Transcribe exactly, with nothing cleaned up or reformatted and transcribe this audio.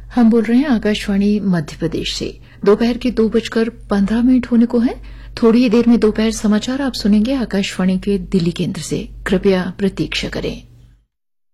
हम बोल रहे हैं आकाशवाणी मध्य प्रदेश से। दोपहर के दो बजकर पंद्रह मिनट होने को है। थोड़ी ही देर में दोपहर समाचार आप सुनेंगे आकाशवाणी के दिल्ली केंद्र से। कृपया प्रतीक्षा करें।